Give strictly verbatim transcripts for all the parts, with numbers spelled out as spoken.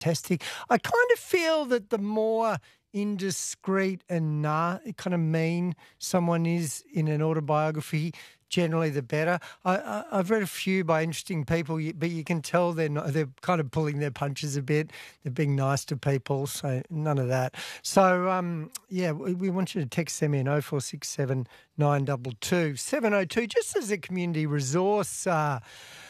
fantastic. I kind of feel that the more indiscreet and nah, kind of mean someone is in an autobiography, generally the better. I, I, I've read a few by interesting people, but you can tell they're not, they're kind of pulling their punches a bit. They're being nice to people, so none of that. So, um, yeah, we, we want you to text them in oh four six seven, nine two two, seven oh two just as a community resource, uh,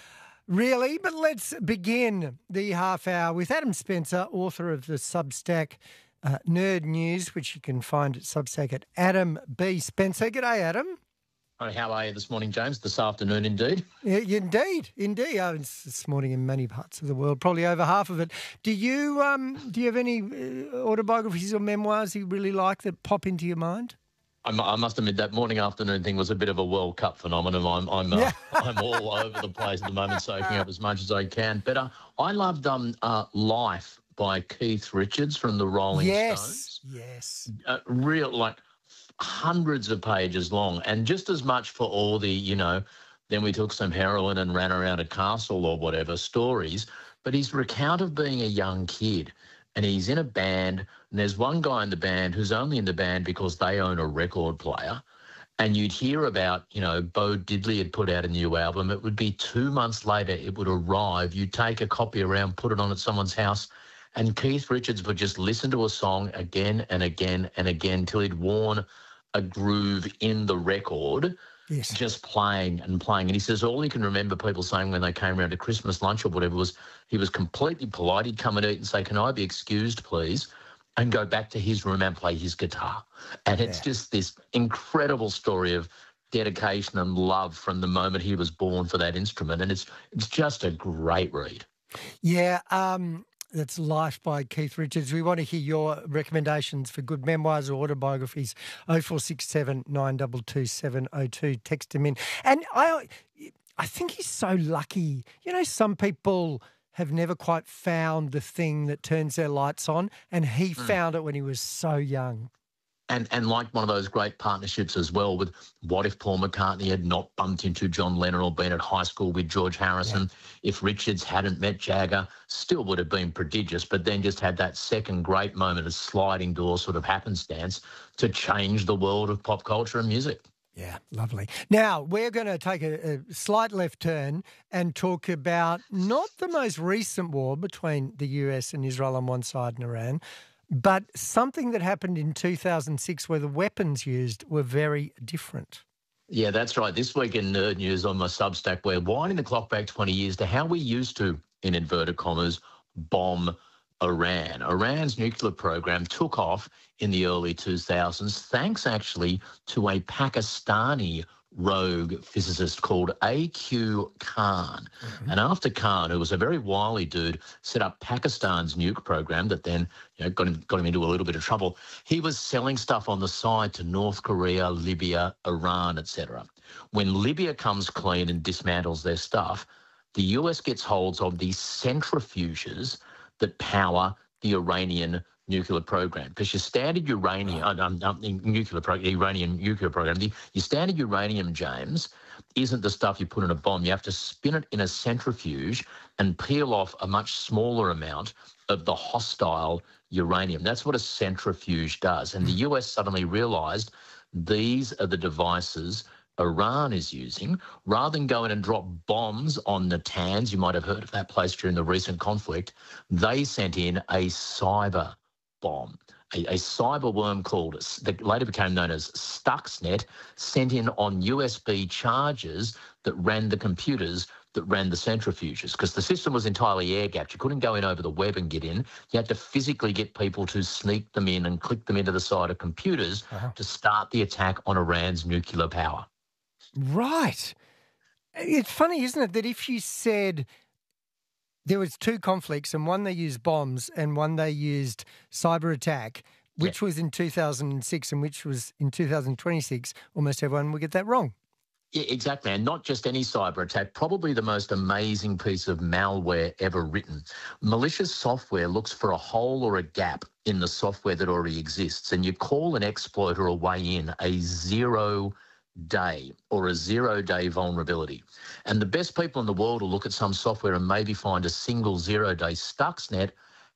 really. But let's begin the half hour with Adam Spencer, author of the Substack uh, Nerd News, which you can find at Substack at Adam B. Spencer. G'day, Adam. Hi, how are you this morning, James? This afternoon, indeed. Yeah, indeed, indeed. Oh, it's this morning in many parts of the world, probably over half of it. Do you um, do you have any uh, autobiographies or memoirs you really like that pop into your mind? I'm, I must admit that morning afternoon thing was a bit of a World Cup phenomenon. I'm I'm uh, Yeah. I'm all over the place at the moment, soaking up as much as I can. But uh, I loved um uh, Life by Keith Richards from the Rolling Yes, Stones. yes. Uh, real like. hundreds of pages long, and just as much for all the, you know, then we took some heroin and ran around a castle or whatever stories, but his recount of being a young kid, and he's in a band, and there's one guy in the band who's only in the band because they own a record player, and you'd hear about, you know, Bo Diddley had put out a new album. It would be two months later, it would arrive. You'd take a copy around, put it on at someone's house, and Keith Richards would just listen to a song again and again and again till he'd worn a groove in the record, Yes. just playing and playing. And he says all he can remember people saying when they came around to Christmas lunch or whatever was he was completely polite. He'd come and eat and say, "Can I be excused, please?" and go back to his room and play his guitar. And it's Yeah. just this incredible story of dedication and love from the moment he was born for that instrument. And it's it's just a great read. Yeah, um, that's Life by Keith Richards. We want to hear your recommendations for good memoirs or autobiographies. oh four six seven, nine two two, seven oh two. Text him in. And I, I think he's so lucky. You know, some people have never quite found the thing that turns their lights on, and he Mm. found it when he was so young. And and like one of those great partnerships as well with what if Paul McCartney had not bumped into John Lennon or been at high school with George Harrison? Yeah. If Richards hadn't met Jagger, still would have been prodigious, but then just had that second great moment of sliding door sort of happenstance to change the world of pop culture and music. Yeah, lovely. Now, we're going to take a, a slight left turn and talk about not the most recent war between the U S and Israel on one side and Iran, but something that happened in two thousand six where the weapons used were very different. Yeah, that's right. This week in Nerd News on my Substack, we're winding the clock back twenty years to how we used to, in inverted commas, bomb Iran. Iran's nuclear program took off in the early two thousands, thanks actually to a Pakistani rogue physicist called A Q Khan. Mm-hmm. And after Khan, who was a very wily dude, set up Pakistan's nuke program that then, you know, got him, got him into a little bit of trouble, he was selling stuff on the side to North Korea, Libya, Iran, et cetera. When Libya comes clean and dismantles their stuff, the U S gets holds of these centrifuges that power the Iranian nuclear program, because your standard uranium, uh, um, um, nuclear pro- Iranian nuclear program, the, your standard uranium, James, isn't the stuff you put in a bomb. You have to spin it in a centrifuge and peel off a much smaller amount of the hostile uranium. That's what a centrifuge does. And the U S suddenly realised these are the devices Iran is using. Rather than go in and drop bombs on Natanz, you might have heard of that place during the recent conflict, they sent in a cyber bomb, a, a cyber worm called, that later became known as Stuxnet, sent in on U S B chargers that ran the computers that ran the centrifuges, because the system was entirely air-gapped. You couldn't go in over the web and get in. You had to physically get people to sneak them in and click them into the side of computers uh-huh. to start the attack on Iran's nuclear power. Right. It's funny, isn't it, that if you said there was two conflicts and one they used bombs and one they used cyber attack, which yeah. was in two thousand six and which was in two thousand twenty-six, almost everyone would get that wrong. Yeah, exactly. And not just any cyber attack, probably the most amazing piece of malware ever written. Malicious software looks for a hole or a gap in the software that already exists, and you call an exploiter a way in, a zero day or a zero day vulnerability. And the best people in the world will look at some software and maybe find a single zero day Stuxnet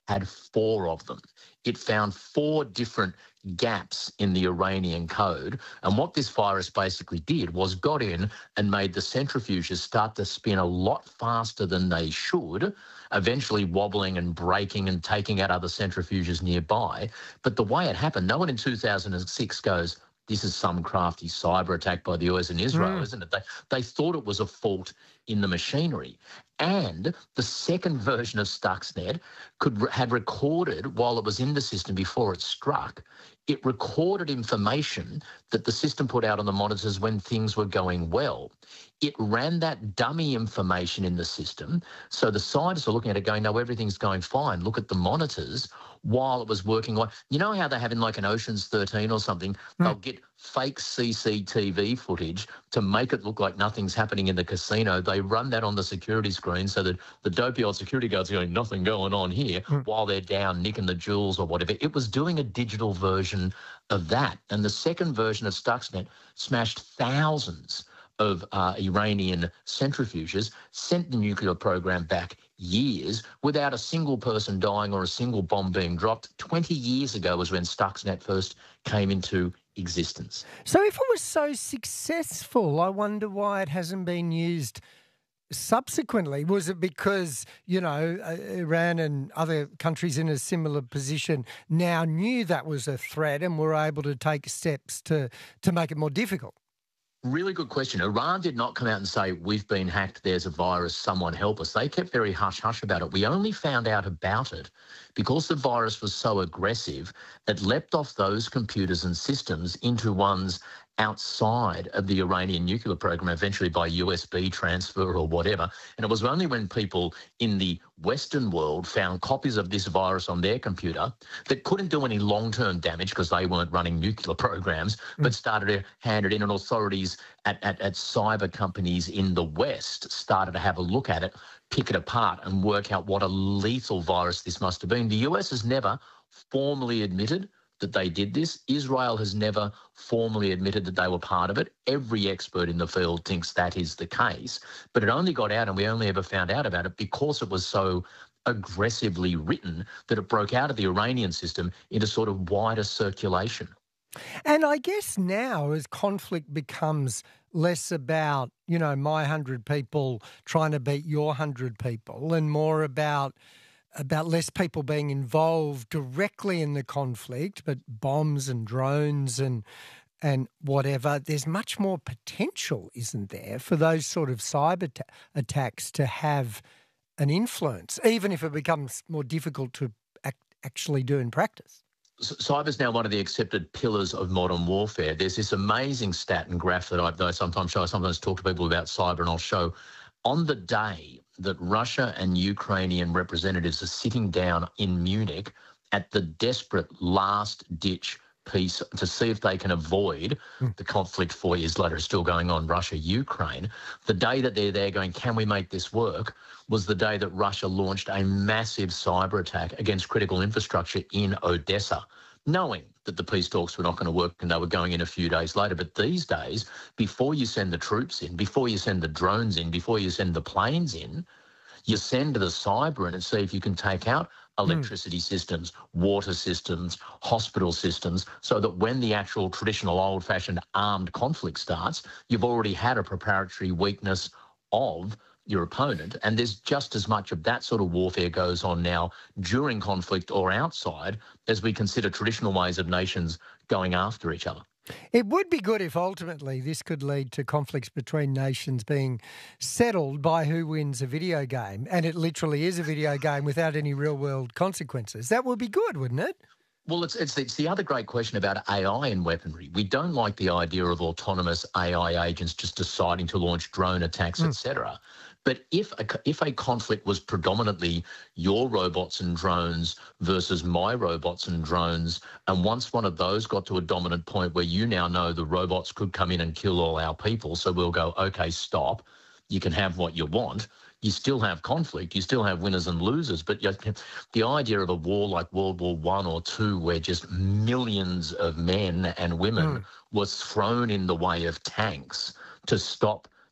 had four of them. It found four different gaps in the Iranian code. And what this virus basically did was got in and made the centrifuges start to spin a lot faster than they should, eventually wobbling and breaking and taking out other centrifuges nearby. But the way it happened, no one in two thousand six goes, this is some crafty cyber attack by the U S and Israel, mm. isn't it? They, they thought it was a fault in the machinery. And the second version of Stuxnet could had recorded, while it was in the system before it struck, it recorded information that the system put out on the monitors when things were going well. It ran that dummy information in the system. So the scientists are looking at it going, no, everything's going fine. Look at the monitors while it was working on. You know how they have in like an Ocean's thirteen or something, mm. they'll get fake C C T V footage to make it look like nothing's happening in the casino. They run that on the security screen so that the dopey old security guards are going, nothing going on here, mm. while they're down nicking the jewels or whatever. It was doing a digital version of that. And the second version of Stuxnet smashed thousands of uh, Iranian centrifuges, sent the nuclear program back years without a single person dying or a single bomb being dropped. twenty years ago was when Stuxnet first came into existence. So if it was so successful, I wonder why it hasn't been used subsequently. Was it because, you know, Iran and other countries in a similar position now knew that was a threat and were able to take steps to, to make it more difficult? Really good question. Iran did not come out and say, we've been hacked, there's a virus, someone help us. They kept very hush-hush about it. We only found out about it because the virus was so aggressive, it leapt off those computers and systems into ones outside of the Iranian nuclear program, eventually by U S B transfer or whatever. And it was only when people in the Western world found copies of this virus on their computer that couldn't do any long-term damage because they weren't running nuclear programs, mm. but started to hand it in, and authorities at, at, at cyber companies in the West started to have a look at it, pick it apart and work out what a lethal virus this must have been. The U S has never formally admitted that they did this. Israel has never formally admitted that they were part of it. Every expert in the field thinks that is the case, but it only got out and we only ever found out about it because it was so aggressively written that it broke out of the Iranian system into sort of wider circulation. And I guess now as conflict becomes less about, you know, my hundred people trying to beat your hundred people and more about about less people being involved directly in the conflict, but bombs and drones and and whatever, there's much more potential, isn't there, for those sort of cyber ta- attacks to have an influence, even if it becomes more difficult to act, actually do in practice? Cyber is now one of the accepted pillars of modern warfare. There's this amazing stat and graph that I, that I sometimes show. I sometimes talk to people about cyber, and I'll show on the day that Russia and Ukrainian representatives are sitting down in Munich at the desperate last-ditch peace to see if they can avoid mm. the conflict four years later is still going on, Russia-Ukraine. The day that they're there going, can we make this work, was the day that Russia launched a massive cyber attack against critical infrastructure in Odessa, knowing that the peace talks were not going to work and they were going in a few days later. But these days, before you send the troops in, before you send the drones in, before you send the planes in, you send the cyber in and see if you can take out electricity mm. systems, water systems, hospital systems, so that when the actual traditional old-fashioned armed conflict starts, you've already had a preparatory weakness of your opponent. And there's just as much of that sort of warfare goes on now during conflict or outside as we consider traditional ways of nations going after each other. It would be good if ultimately this could lead to conflicts between nations being settled by who wins a video game, and it literally is a video game without any real-world consequences. That would be good, wouldn't it? Well, it's, it's it's the other great question about A I and weaponry. We don't like the idea of autonomous A I agents just deciding to launch drone attacks, mm. et cetera. But if a, if a conflict was predominantly your robots and drones versus my robots and drones, and once one of those got to a dominant point where you now know the robots could come in and kill all our people, so we'll go, okay, stop, you can have what you want. You still have conflict, you still have winners and losers, but the idea of a war like World War One or Two, where just millions of men and women mm. were thrown in the way of tanks to stop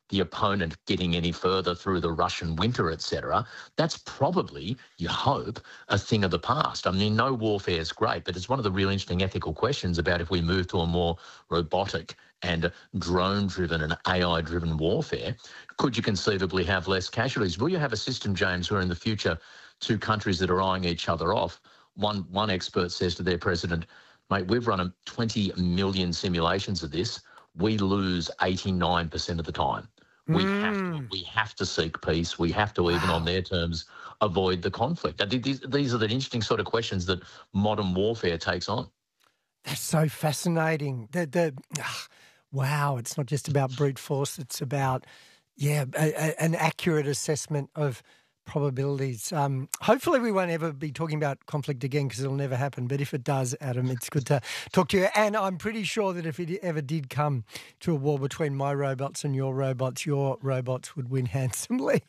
the opponent getting any further through the Russian winter, et cetera. That's probably, you hope, a thing of the past. I mean, no warfare is great, but it's one of the real interesting ethical questions about if we move to a more robotic and drone-driven and A I-driven warfare, could you conceivably have less casualties? Will you have a system, James, where in the future two countries that are eyeing each other off, one, one expert says to their president, mate, we've run twenty million simulations of this. We lose eighty-nine percent of the time. We mm. have to, we have to seek peace. We have to, wow. even on their terms, avoid the conflict. These, these are the interesting sort of questions that modern warfare takes on. That's so fascinating. The, the, ugh, wow, it's not just about brute force. It's about, yeah, a, a, an accurate assessment of probabilities. Um, hopefully we won't ever be talking about conflict again because it'll never happen. But if it does, Adam, it's good to talk to you. And I'm pretty sure that if it ever did come to a war between my robots and your robots, your robots would win handsomely.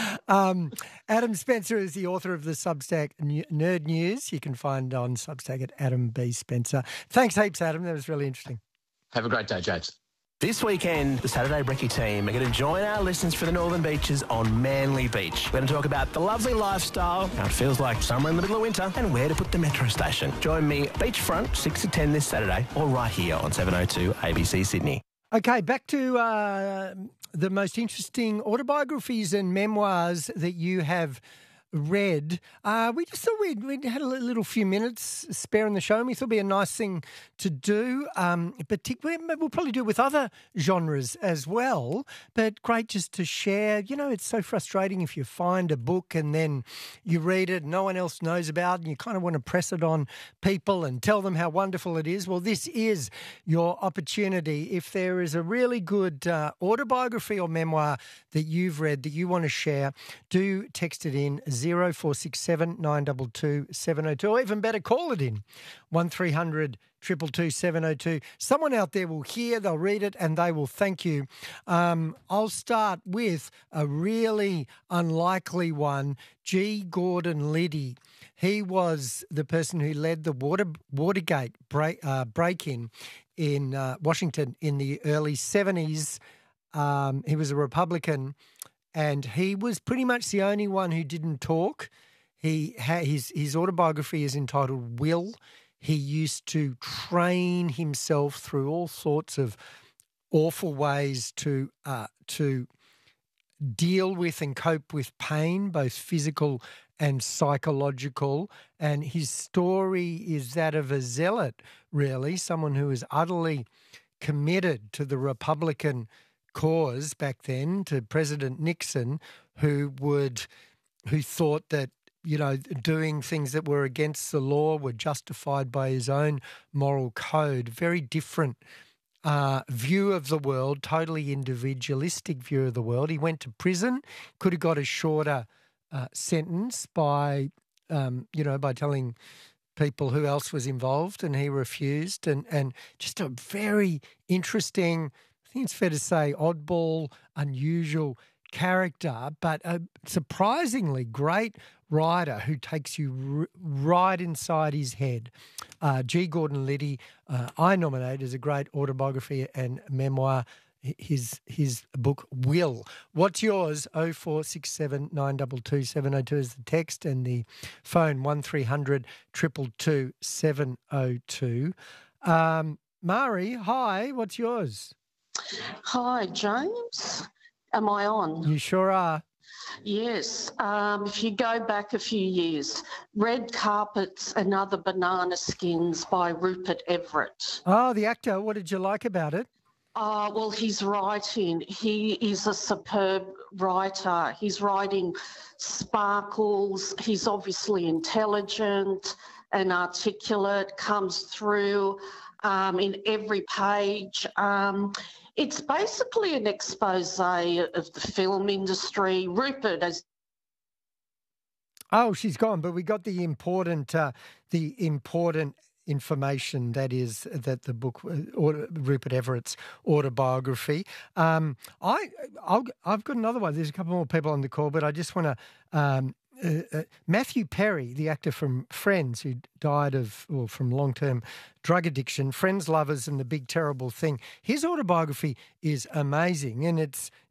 um, Adam Spencer is the author of the Substack Nerd News. You can find on Substack at Adam B. Spencer. Thanks heaps, Adam. That was really interesting. Have a great day, James. This weekend, the Saturday Brekkie team are going to join our listeners for the Northern Beaches on Manly Beach. We're going to talk about the lovely lifestyle, how it feels like summer in the middle of winter, and where to put the metro station. Join me beachfront, six to ten this Saturday, or right here on seven oh two A B C Sydney. Okay, back to uh, the most interesting autobiographies and memoirs that you have read. Uh, we just thought we'd, we'd had a little few minutes spare in the show, and we thought it'd be a nice thing to do. Um, particularly, we'll probably do it with other genres as well, but great just to share. You know, it's so frustrating if you find a book and then you read it, no one else knows about it, and you kind of want to press it on people and tell them how wonderful it is. Well, this is your opportunity. If there is a really good uh, autobiography or memoir that you've read that you want to share, do text it in zero four six seven nine two two seven oh two, or even better, call it in one three hundred two two two seven oh two. Someone out there will hear, they'll read it, and they will thank you. Um, I'll start with a really unlikely one, G. Gordon Liddy. He was the person who led the Water, Watergate break, uh, break-in in uh, Washington in the early seventies. Um, he was a Republican, and he was pretty much the only one who didn't talk. He ha- his his autobiography is entitled Will. He used to train himself through all sorts of awful ways to uh, to deal with and cope with pain, both physical and psychological. And his story is that of a zealot, really, someone who is utterly committed to the Republican cause back then, to President Nixon, who would, who thought that, you know, doing things that were against the law were justified by his own moral code. Very different uh, view of the world, totally individualistic view of the world. He went to prison, could have got a shorter uh, sentence by, um, you know, by telling people who else was involved, and he refused. And, and just a very interesting, I think it's fair to say, oddball, unusual character, but a surprisingly great writer who takes you r- right inside his head. Uh, G. Gordon Liddy, uh, I nominate as a great autobiography and memoir, his his book Will. What's yours? oh four six seven nine two two seven oh two is the text, and the phone one three hundred two two two seven oh two. Um, Mari, hi, what's yours? Hi, James. Am I on? You sure are. Yes. Um, if you go back a few years, Red Carpets and Other Banana Skins by Rupert Everett. Oh, the actor. What did you like about it? Uh, well, his writing, he is a superb writer. His writing sparkles. He's obviously intelligent and articulate, comes through um, in every page. Um, it's basically an expose of the film industry. Rupert, as Oh, she's gone, but we got the important, uh, the important information, that is that the book, uh, Rupert Everett's autobiography. Um, I, I'll, I've got another one. There's a couple more people on the call, but I just want to. Um, uh, uh, Matthew Perry, the actor from Friends, who died of or from long-term drug addiction, Friends, Lovers, and The Big Terrible Thing. His autobiography is amazing, and it's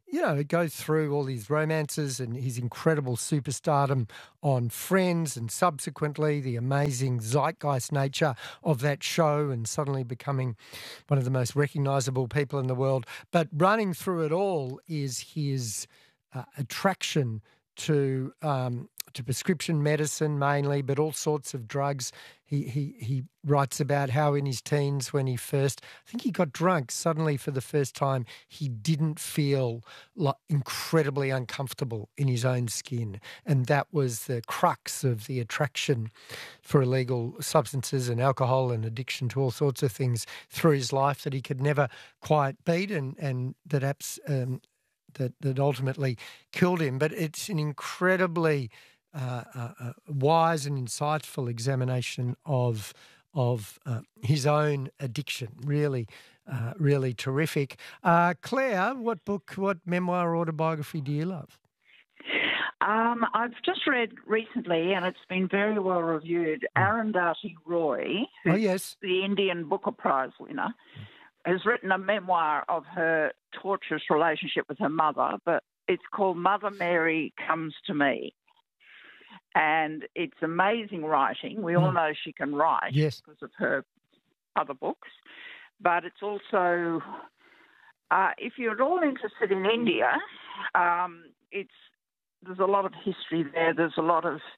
you know, it goes through all these romances and his incredible superstardom on Friends and subsequently the amazing zeitgeist nature of that show and suddenly becoming one of the most recognisable people in the world. But running through it all is his uh, attraction to um, to prescription medicine mainly, but all sorts of drugs. He he he writes about how in his teens when he first, I think he got drunk, suddenly for the first time he didn't feel like incredibly uncomfortable in his own skin. And that was the crux of the attraction for illegal substances and alcohol and addiction to all sorts of things through his life that he could never quite beat and, and that apps um, that, that ultimately killed him. But it's an incredibly uh, uh, wise and insightful examination of of uh, his own addiction. Really, uh, really terrific. Uh, Claire, what book, what memoir or autobiography do you love? Um, I've just read recently, and it's been very well reviewed, Arundhati Roy, who's oh, yes. the Indian Booker Prize winner, has written a memoir of her torturous relationship with her mother, but it's called Mother Mary Comes to Me. And it's amazing writing. We all know she can write yes. because of her other books. But it's also, uh, if you're at all interested in India, um, it's there's a lot of history there. There's a lot of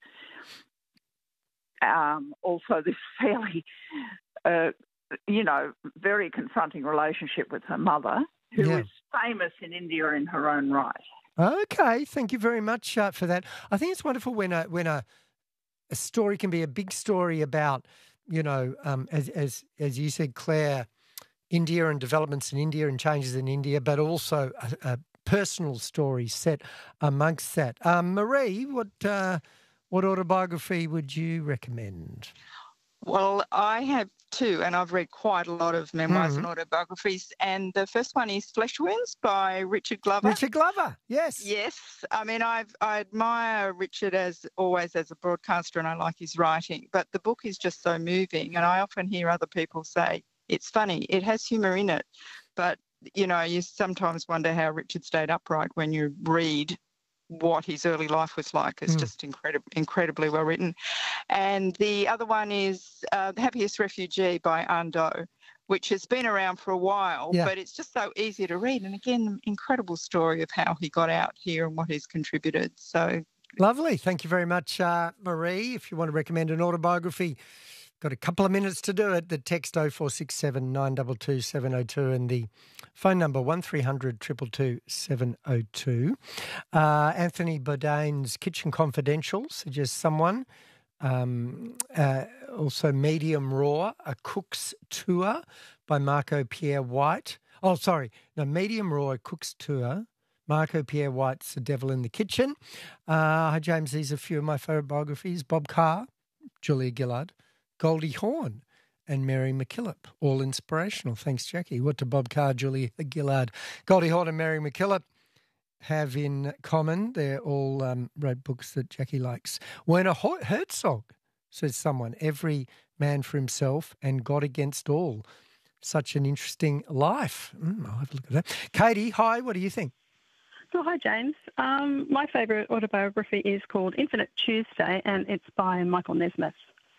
um, also this fairly, uh, you know, very confronting relationship with her mother, who yeah. is famous in India in her own right. Okay, thank you very much uh, for that. I think it's wonderful when a when a, a story can be a big story about, you know, um, as as as you said, Claire, India and developments in India and changes in India, but also a, a personal story set amongst that. Um, Marie, what uh, what autobiography would you recommend? Well, I have two, and I've read quite a lot of memoirs mm-hmm. and autobiographies. And the first one is Flesh Wounds by Richard Glover. Richard Glover, yes. Yes. I mean, I've, I admire Richard as always as a broadcaster, and I like his writing. But the book is just so moving, and I often hear other people say, it's funny, it has humour in it. But, you know, you sometimes wonder how Richard stayed upright when you read what his early life was like. It's mm. just incredible, incredibly well written. And the other one is uh, The Happiest Refugee by Ando, which has been around for a while, yeah. but it's just so easy to read. And again, incredible story of how he got out here and what he's contributed. So lovely. Thank you very much, uh, Marie. If you want to recommend an autobiography, got a couple of minutes to do it. The text oh four six seven, nine two two, seven oh two and the phone number one three hundred, two two two, seven oh two. Uh, Anthony Bourdain's Kitchen Confidential suggests someone. Um, uh, also Medium Raw, A Cook's Tour by Marco Pierre White. Oh, sorry. No, Medium Raw, A Cook's Tour. Marco Pierre White's The Devil in the Kitchen. Uh, hi, James. These are a few of my favourite biographies. Bob Carr, Julia Gillard, Goldie Hawn and Mary MacKillop, all inspirational. Thanks, Jackie. What do Bob Carr, Julia Gillard, Goldie Hawn and Mary MacKillop have in common? They're all um, wrote books that Jackie likes. Werner Herzog, says someone, Every Man for Himself and God Against All. Such an interesting life. Mm, I'll have a look at that. Katie, hi, what do you think? Oh, hi, James. Um, my favourite autobiography is called Infinite Tuesday, and it's by Michael Nesmith.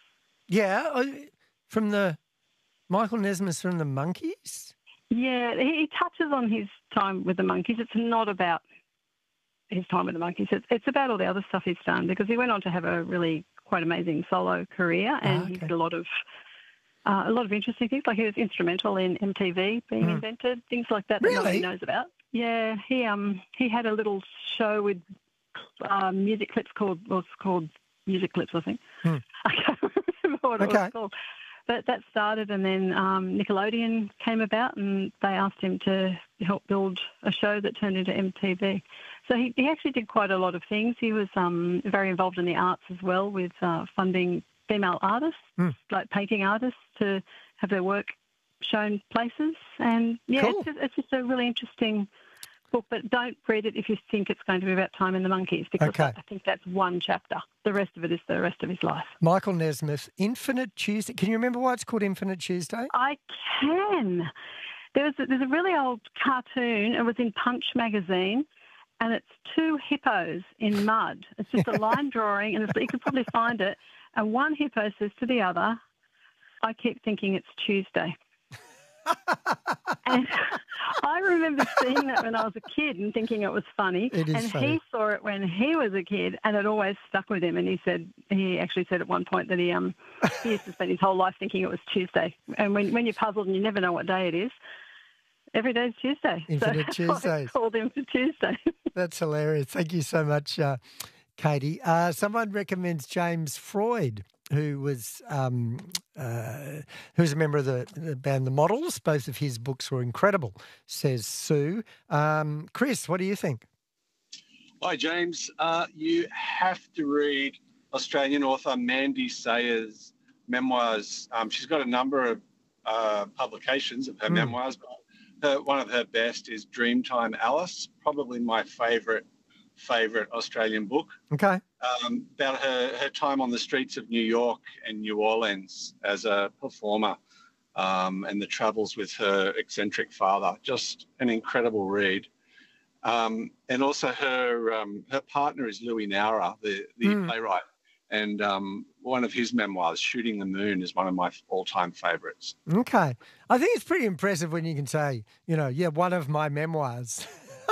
Yeah, from the Michael Nesmith from the Monkees? Yeah, he touches on his time with the Monkees. It's not about his time with the Monkees. It's, it's about all the other stuff he's done, because he went on to have a really quite amazing solo career, and ah, okay. he did a lot of uh, a lot of interesting things. Like he was instrumental in M T V being mm. invented, things like that really? that nobody knows about. Yeah, he um he had a little show with uh, music clips called was called Music Clips, I think. Hmm. I can't remember what okay. it was called. But that started, and then um, Nickelodeon came about, and they asked him to help build a show that turned into M T V. So he, he actually did quite a lot of things. He was um, very involved in the arts as well, with uh, funding female artists, hmm. like painting artists, to have their work shown places. And, yeah, cool. it's, just, it's just a really interesting book, but don't read it if you think it's going to be about time in the Monkees, because okay. I think that's one chapter. The rest of it is the rest of his life. Michael Nesmith, Infinite Tuesday. Can you remember why it's called Infinite Tuesday? I can. There was a, there's a really old cartoon. It was in Punch magazine, and it's two hippos in mud. It's just a line drawing, and it's, you could probably find it. And one hippo says to the other, "I keep thinking it's Tuesday." And I remember seeing that when I was a kid and thinking it was funny. It is and funny. He saw it when he was a kid, and it always stuck with him. And he said he actually said at one point that he um he used to spend his whole life thinking it was Tuesday. And when when you're puzzled and you never know what day it is, every day's Tuesday. Infinite so that's why I Tuesdays. called him for Tuesday. That's hilarious. Thank you so much, uh, Katie. Uh, someone recommends James Freud, who was um, uh, who was a member of the, the band The Models. Both of his books were incredible, says Sue. Um, Chris, what do you think? Hi, James. Uh, you have to read Australian author Mandy Sayers' memoirs. Um, she's got a number of uh, publications of her Mm. memoirs, but her, one of her best is Dreamtime Alice, probably my favourite favourite Australian book. Okay. Um, about her, her time on the streets of New York and New Orleans as a performer um, and the travels with her eccentric father. Just an incredible read. Um, and also her um, her partner is Louis Nowra, the, the Mm. playwright. And um, one of his memoirs, Shooting the Moon, is one of my all-time favourites. Okay. I think it's pretty impressive when you can say, you know, yeah, one of my memoirs.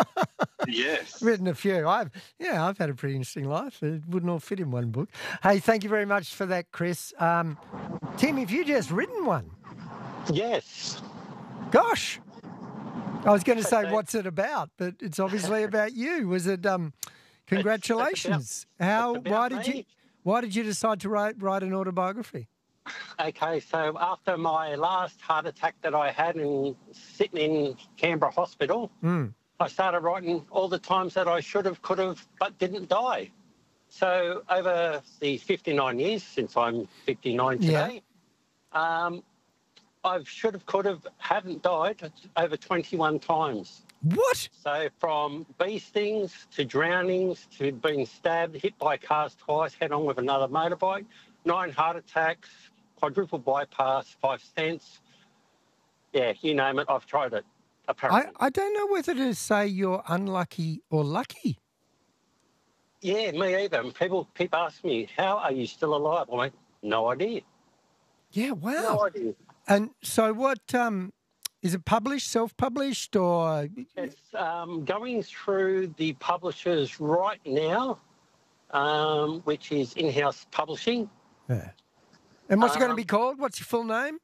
Yes. Written a few. I've yeah, I've had a pretty interesting life. It wouldn't all fit in one book. Hey, thank you very much for that, Chris. Um, Tim, have you just written one? Yes. Gosh. I was going to say, Okay. what's it about? But it's obviously about you. Was it? Um, congratulations. How? it's about Why did you? me. Why did you decide to write write an autobiography? Okay, so after my last heart attack that I had and sitting in Canberra Hospital, Mm. I started writing all the times that I should have, could have, but didn't die. So over the fifty-nine years since I'm fifty-nine Yeah. today, um, I should have, could have, haven't died over twenty-one times. What? So from bee stings to drownings to being stabbed, hit by cars twice, head on with another motorbike, nine heart attacks, quadruple bypass, five stents. Yeah, you name it, I've tried it, I, apparently. I don't know whether to say you're unlucky or lucky. Yeah, me either. And people keep asking me, how are you still alive? I went, no idea. Yeah, wow. No idea. And so what, um, is it published, self-published or? It's um, going through the publishers right now, um, which is in-house publishing. Yeah. And what's it going to Um, be called? What's your full name?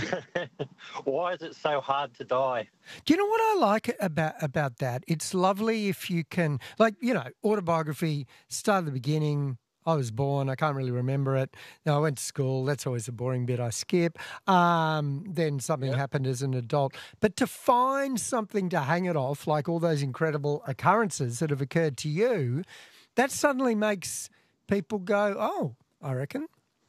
Why is it so hard to die? Do you know what I like about about that? It's lovely if you can, like, you know, autobiography, start at the beginning. I was born. I can't really remember it. Now, I went to school. That's always a boring bit I skip. Um, then something happened as an adult. But to find something to hang it off, like all those incredible occurrences that have occurred to you, that suddenly makes people go, oh, I reckon.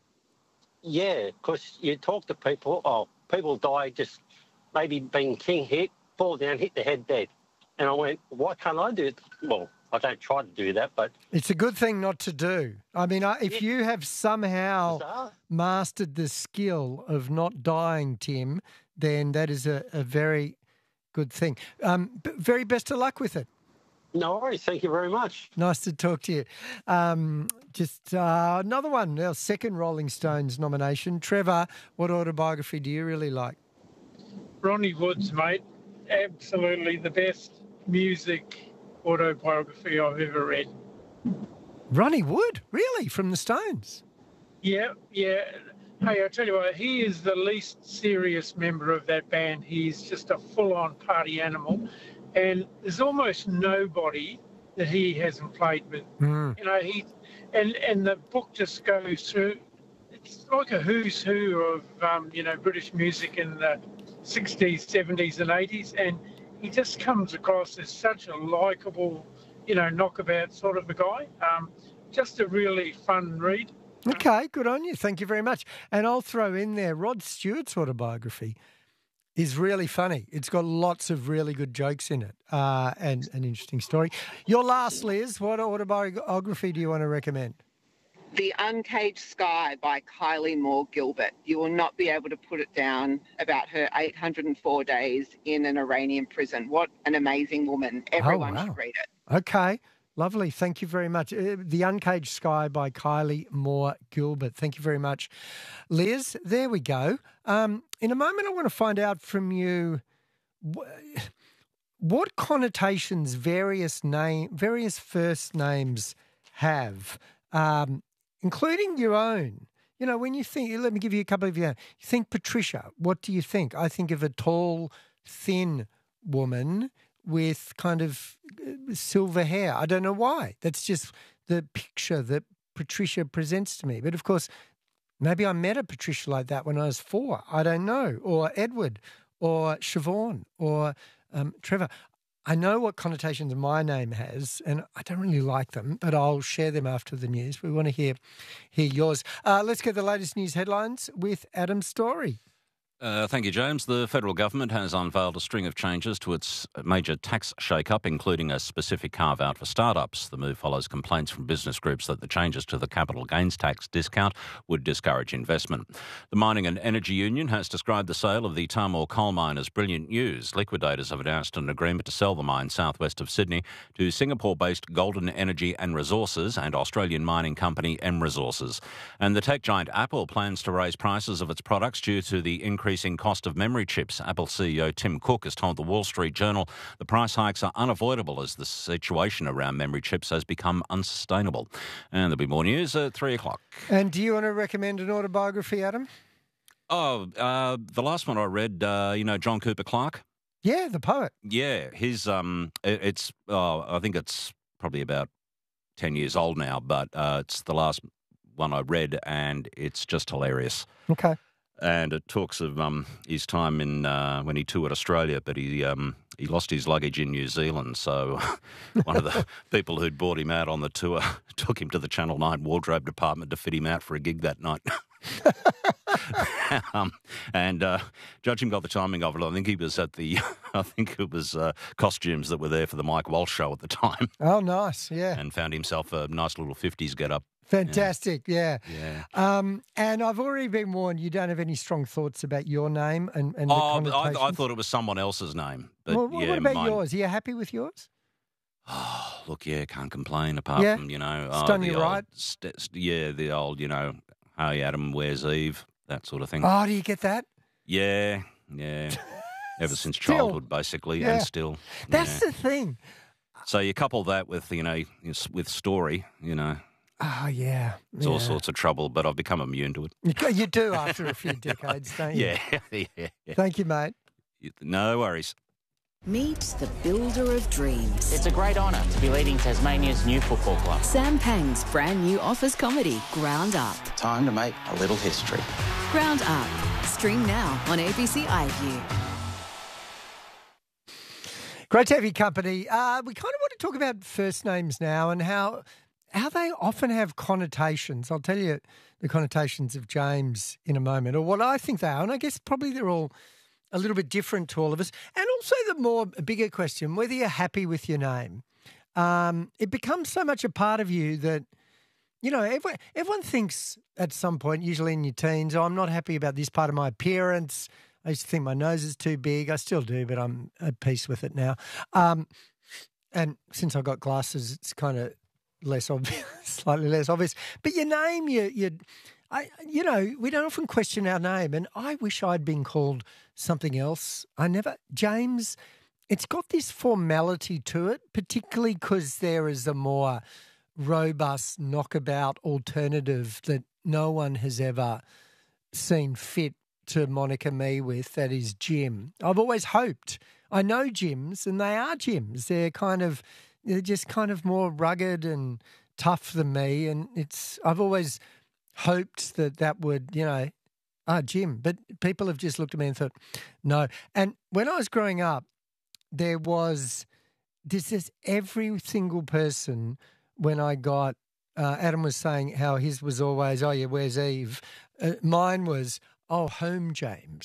Yeah, because you talk to people, oh, people die just maybe being king hit, fall down, hit the head dead. And I went, why can't I do it? Well, I don't try to do that, but It's a good thing not to do. I mean, I- if Yeah. you have somehow bizarre. mastered the skill of not dying, Tim, then that is a, a very good thing. Um, b- very best of luck with it. No worries. Thank you very much. Nice to talk to you. Um, just uh, another one, our second Rolling Stones nomination. Trevor, what autobiography do you really like? Ronnie Wood's, mate. Absolutely the best music autobiography I've ever read. Ronnie Wood, really, from the Stones? Yeah, yeah. Hey, I tell you what, he is the least serious member of that band. He's just a full-on party animal. And there's almost nobody that he hasn't played with. Mm. You know, he and and the book just goes through. It's like a who's who of um, you know British music in the sixties, seventies, and eighties, and he just comes across as such a likable, you know, knockabout sort of a guy. Um, just a really fun read. Okay, good on you. Thank you very much. And I'll throw in there, Rod Stewart's autobiography is really funny. It's got lots of really good jokes in it uh, and an interesting story. Your last, Liz, what autobiography do you want to recommend? The Uncaged Sky by Kylie Moore Gilbert. You will not be able to put it down about her eight hundred four days in an Iranian prison. What an amazing woman. Everyone Oh, wow. should read it. Okay. Lovely. Thank you very much. Uh, The Uncaged Sky by Kylie Moore Gilbert. Thank you very much, Liz. There we go. Um, in a moment, I want to find out from you wh- what connotations various name, various first names have, um, including your own. You know, when you think, let me give you a couple of, you know, you think Patricia, what do you think? I think of a tall, thin woman with kind of uh, silver hair. I don't know why. That's just the picture that Patricia presents to me. But of course, maybe I met a Patricia like that when I was four. I don't know. Or Edward, or Siobhan, or um, Trevor. I know what connotations my name has, and I don't really like them, but I'll share them after the news. We want to hear hear yours. Uh, let's get the latest news headlines with Adam Story. Uh, thank you, James. The federal government has unveiled a string of changes to its major tax shake-up, including a specific carve-out for startups. The move follows complaints from business groups that the changes to the capital gains tax discount would discourage investment. The Mining and Energy Union has described the sale of the Tahmoor coal mine as brilliant news. Liquidators have announced an agreement to sell the mine southwest of Sydney to Singapore-based Golden Energy and Resources and Australian mining company M Resources. And the tech giant Apple plans to raise prices of its products due to the increase increasing cost of memory chips. Apple C E O Tim Cook has told the Wall Street Journal the price hikes are unavoidable as the situation around memory chips has become unsustainable. And there'll be more news at three o'clock. And do you want to recommend an autobiography, Adam? Oh, uh, the last one I read, uh, you know, John Cooper Clarke? Yeah, the poet. Yeah, his, um, it, it's, oh, I think it's probably about ten years old now, but uh, it's the last one I read and it's just hilarious. Okay. And it talks of um, his time in uh, when he toured Australia, but he um, he lost his luggage in New Zealand. So one of the people who'd bought him out on the tour took him to the Channel nine wardrobe department to fit him out for a gig that night. um, and uh, judging by the timing of it, I think he was at the, I think it was uh, costumes that were there for the Mike Walsh show at the time. Oh, nice, yeah. And found himself a nice little fifties get-up. Fantastic, yeah. Yeah. Um, and I've already been warned you don't have any strong thoughts about your name and, and the Oh, connotations. I, I thought it was someone else's name. But well, yeah, what about mine, yours? Are you happy with yours? Oh, look, yeah, can't complain apart Yeah? from, you know... It's oh, done the you old right? St- st- yeah, the old, you know, Hey Adam, where's Eve? That sort of thing. Oh, do you get that? Yeah, yeah. Ever since Still. childhood, basically, Yeah. and still. That's yeah. the thing. So you couple that with, you know, with story, you know, Oh, yeah. it's yeah. all sorts of trouble, but I've become immune to it. You, you do after a few decades, don't you? Yeah, yeah, yeah. Thank you, mate. No worries. Meet the builder of dreams. It's a great honour to be leading Tasmania's new football club. Sam Pang's brand new office comedy, Ground Up. Time to make a little history. Ground Up. Stream now on A B C iView. Great to have your company. Uh, we kind of want to talk about first names now and how how they often have connotations. I'll tell you the connotations of James in a moment, or what I think they are, and I guess probably they're all a little bit different to all of us. And also the more bigger question, whether you're happy with your name. Um, it becomes so much a part of you that, you know, everyone, everyone thinks at some point, usually in your teens, oh, I'm not happy about this part of my appearance. I used to think my nose is too big. I still do, but I'm at peace with it now. Um, and since I've got glasses, it's kind of less obvious, slightly less obvious. But your name, you, you, I, you know, we don't often question our name. And I wish I'd been called something else. I never, James, it's got this formality to it, particularly because there is a more robust knockabout alternative that no one has ever seen fit to moniker me with, that is Jim. I've always hoped. I know gyms, and they are gyms. They're kind of, they're just kind of more rugged and tough than me, and it's. I've always hoped that that would, you know, ah, Jim. But people have just looked at me and thought, no. And when I was growing up, there was this is every single person when I got. Uh, Adam was saying how his was always, oh yeah, where's Eve? Uh, mine was, oh, home James,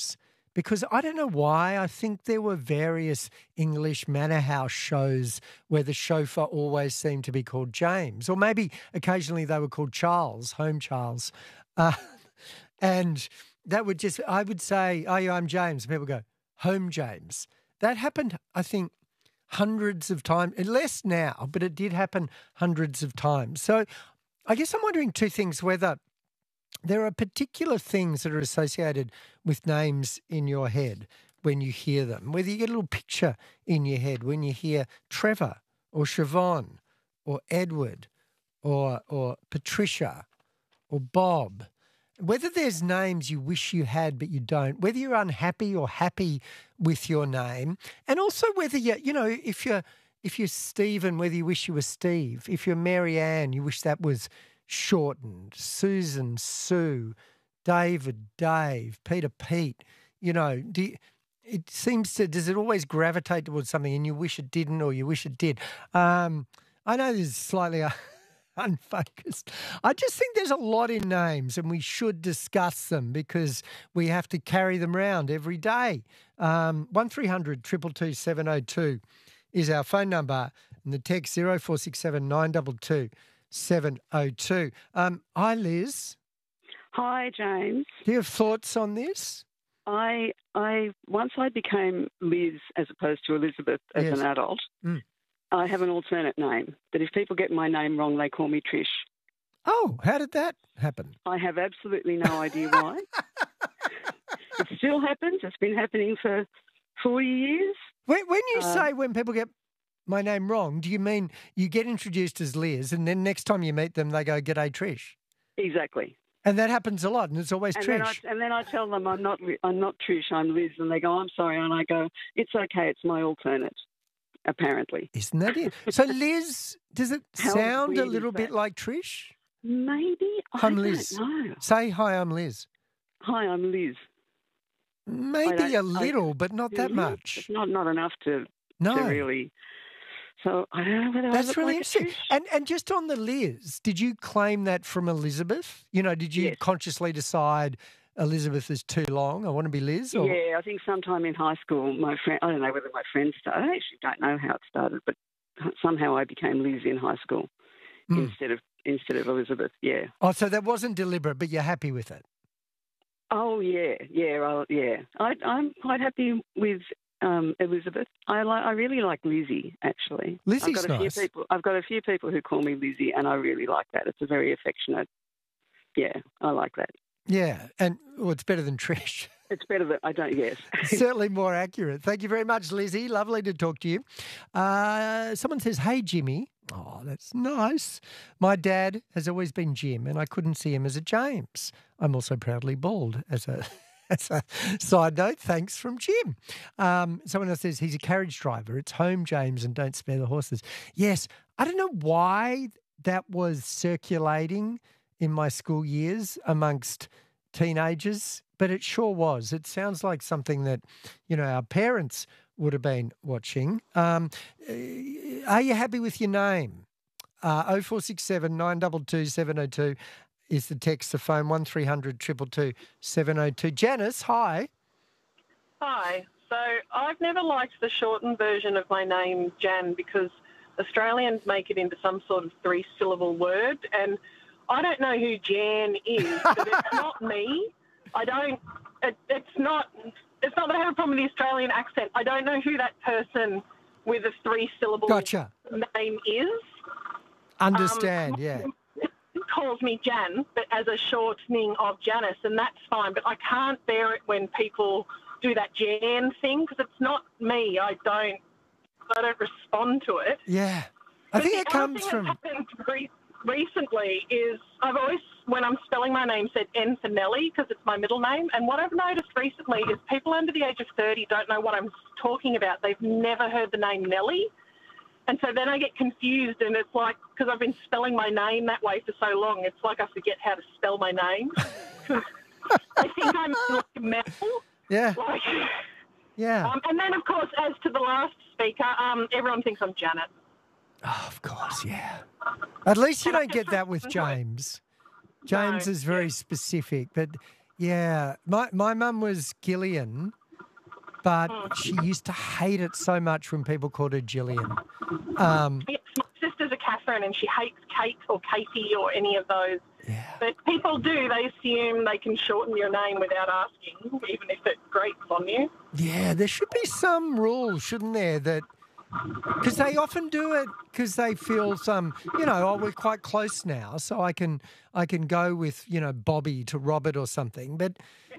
because I don't know why. I think there were various English manor house shows where the chauffeur always seemed to be called James, or maybe occasionally they were called Charles, Home Charles. Uh, and that would just, I would say, oh, yeah, I'm James. And people go, Home James. That happened, I think, hundreds of times, less now, but it did happen hundreds of times. So I guess I'm wondering two things, whether there are particular things that are associated with names in your head when you hear them, whether you get a little picture in your head when you hear Trevor or Siobhan or Edward or or Patricia or Bob, whether there's names you wish you had but you don't, whether you're unhappy or happy with your name, and also whether you, you know, if you're if you're Stephen, whether you wish you were Steve, if you're Mary Ann, you wish that was shortened, Susan, Sue, David, Dave, Peter, Pete. You know, do you, it seems to, does it always gravitate towards something and you wish it didn't or you wish it did? Um, I know this is slightly uh, unfocused. I just think there's a lot in names and we should discuss them because we have to carry them around every day. Um, one three hundred two two two seven oh two is our phone number and the text zero four six seven nine two two seven oh two. Um, hi, Liz. Hi, James. Do you have thoughts on this? I I once I became Liz as opposed to Elizabeth as Yes. an adult. Mm. I have an alternate name. That if people get my name wrong, they call me Trish. Oh, how did that happen? I have absolutely no idea why. It still happens. It's been happening for forty years. When, when you Uh, say when people get my name wrong, do you mean you get introduced as Liz and then next time you meet them they go, "G'day, Trish"? Exactly. And that happens a lot and it's always And Trish. then, I, and then I tell them I'm not Li- I'm not Trish, I'm Liz, and they go, I'm sorry, and I go, it's okay, it's my alternate, apparently. Isn't that it? So Liz, does it How sound a weird is little bit that? like Trish? Maybe. I I'm don't Liz. know. Say hi, I'm Liz. Hi, I'm Liz. I Maybe don't- a I- little, but not that Mhm. much. It's not not enough to, No. to really. So I don't know whether I That's look really like a interesting. Trish. And and just on the Liz, did you claim that from Elizabeth? You know, did you Yes. consciously decide Elizabeth is too long? I want to be Liz? Or? Yeah, I think sometime in high school, my friend, I don't know whether my friends started, I actually don't know how it started, but somehow I became Liz in high school Mm. instead of instead of Elizabeth, yeah. Oh, so that wasn't deliberate, but you're happy with it? Oh, yeah, yeah, I, yeah. I, I'm quite happy with um, Elizabeth. I like, I really like Lizzie, actually. Lizzie's I've got a nice. few people. I've got a few people who call me Lizzie, and I really like that. It's a very affectionate. Yeah, I like that. Yeah, and well, it's better than Trish. It's better than I don't. Yes. Certainly more accurate. Thank you very much, Lizzie. Lovely to talk to you. Uh, someone says, "Hey, Jimmy." Oh, that's nice. My dad has always been Jim, and I couldn't see him as a James. I'm also proudly bald, as a as a side note. Thanks from Jim. Um, someone else says he's a carriage driver. It's Home James and don't spare the horses. Yes, I don't know why that was circulating in my school years amongst teenagers, but it sure was. It sounds like something that, you know, our parents would have been watching. Um, are you happy with your name? Uh, oh four six seven nine two two seven oh two is the text, the phone, one three hundred two two two seven oh two. Janice, hi. Hi. So I've never liked the shortened version of my name, Jan, because Australians make it into some sort of three-syllable word, and I don't know who Jan is, but it's not me. I don't. It, it's not. It's not that I have a problem with the Australian accent. I don't know who that person with a three-syllable Gotcha. name is. Understand, Um, yeah. calls me Jan, but as a shortening of Janice, and that's fine. But I can't bear it when people do that Jan thing because it's not me. I don't. I don't respond to it. Yeah. I But think the it other comes thing from... that's happened re- recently is I've always, when I'm spelling my name, said N for Nellie because it's my middle name. And what I've noticed recently is people under the age of thirty don't know what I'm talking about. They've never heard the name Nellie. And so then I get confused, and it's like, because I've been spelling my name that way for so long, it's like I forget how to spell my name. 'Cause I think I'm like Mel. Yeah. Like, Yeah. um, and then, of course, as to the last speaker, um, everyone thinks I'm Janet. Oh, of course, yeah. At least you don't get that with James. James is very specific, but yeah, my my mum was Gillian, but she used to hate it so much when people called her Gillian. Um, Yes, my sister's a Catherine and she hates Kate or Katie or any of those. Yeah. But people do. They assume they can shorten your name without asking, even if it grates on you. Yeah, there should be some rules, shouldn't there, that... Because they often do it because they feel some, you know, oh, we're quite close now, so I can I can go with, you know, Bobby to Robert or something. But